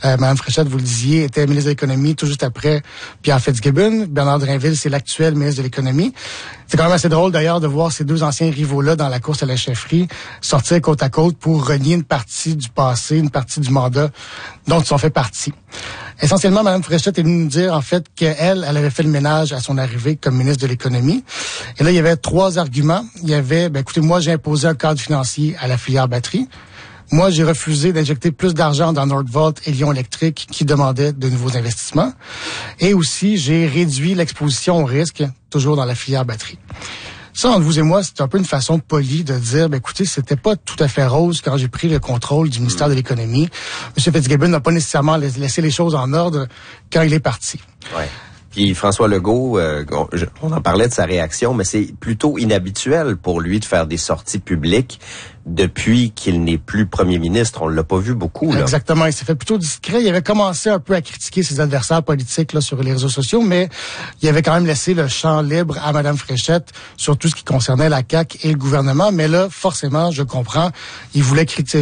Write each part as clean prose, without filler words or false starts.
Mme Fréchette, vous le disiez, était ministre de l'Économie tout juste après Pierre Fitzgibbon. Bernard Drinville, c'est l'actuel ministre de l'Économie. C'est quand même assez drôle d'ailleurs de voir ces deux anciens rivaux-là dans la course à la chefferie sortir côte à côte pour renier une partie du passé, une partie du mandat dont ils ont fait partie. Essentiellement, Mme Fréchette est venue nous dire en fait qu'elle avait fait le ménage à son arrivée comme ministre de l'Économie. Et là, il y avait 3 arguments. Il y avait, écoutez, moi, j'ai imposé un cadre financier à la filière batterie. Moi, j'ai refusé d'injecter plus d'argent dans Nordvolt et Lion Électrique qui demandaient de nouveaux investissements. Et aussi, j'ai réduit l'exposition au risque, toujours dans la filière batterie. Ça, entre vous et moi, c'est un peu une façon polie de dire, écoutez, c'était pas tout à fait rose quand j'ai pris le contrôle du ministère de l'Économie. M. Fitzgibbon n'a pas nécessairement laissé les choses en ordre quand il est parti. Ouais. Puis François Legault, on en parlait de sa réaction, mais c'est plutôt inhabituel pour lui de faire des sorties publiques depuis qu'il n'est plus premier ministre. On l'a pas vu beaucoup, là. Exactement. Il s'est fait plutôt discret. Il avait commencé un peu à critiquer ses adversaires politiques là sur les réseaux sociaux, mais il avait quand même laissé le champ libre à Mme Fréchette sur tout ce qui concernait la CAQ et le gouvernement. Mais là, forcément, je comprends, il voulait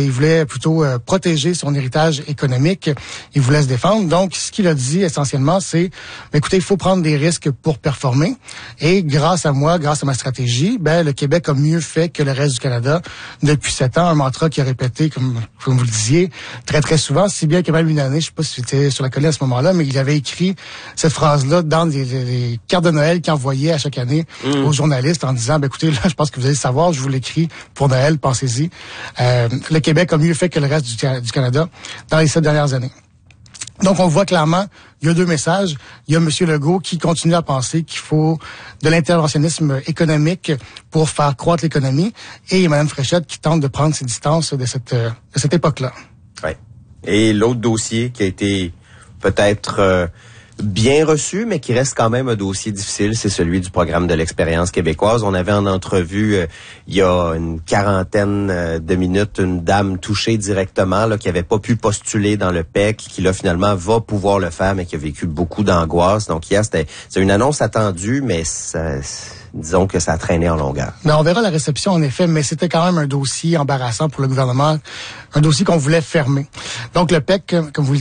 plutôt protéger son héritage économique. Il voulait se défendre. Donc, ce qu'il a dit essentiellement, c'est, écoutez, il faut prendre des risques pour performer. Et grâce à moi, grâce à ma stratégie, le Québec a mieux fait que le reste du Canada depuis 7 ans, un mantra qu'il a répété, comme vous le disiez, très, très souvent, si bien que même une année, je sais pas si c'était sur la colline à ce moment-là, mais il avait écrit cette phrase-là dans les cartes de Noël qu'il envoyait à chaque année aux journalistes en disant, écoutez, là, je pense que vous allez savoir, je vous l'écris pour Noël, pensez-y. Le Québec a mieux fait que le reste du Canada dans les 7 dernières années. Donc, on voit clairement, il y a 2 messages. Il y a M. Legault qui continue à penser qu'il faut de l'interventionnisme économique pour faire croître l'économie. Et il y a Mme Fréchette qui tente de prendre ses distances de cette époque-là. Ouais. Et l'autre dossier qui a été peut-être bien reçu, mais qui reste quand même un dossier difficile, c'est celui du programme de l'expérience québécoise. On avait en entrevue, il y a une 40aine de minutes, une dame touchée directement, là, qui avait pas pu postuler dans le PEC, qui là, finalement, va pouvoir le faire, mais qui a vécu beaucoup d'angoisse. Donc, hier, c'est une annonce attendue, mais disons que ça a traîné en longueur. Mais on verra la réception, en effet, mais c'était quand même un dossier embarrassant pour le gouvernement, un dossier qu'on voulait fermer. Donc, le PEC, comme vous le